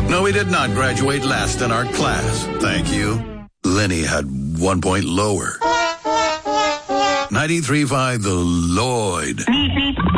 No, he did not graduate last in our class. Thank you. Lenny had 1 point lower. 93.5 The Lloyd.